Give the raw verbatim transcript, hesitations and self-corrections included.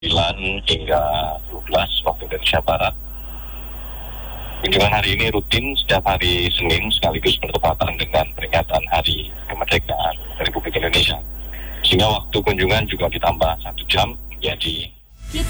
sembilan hingga dua belas waktu Indonesia Barat. Kunjungan hari ini rutin setiap hari Senin sekaligus bertepatan dengan peringatan Hari Kemerdekaan Republik Indonesia. Sehingga waktu kunjungan juga ditambah satu jam menjadi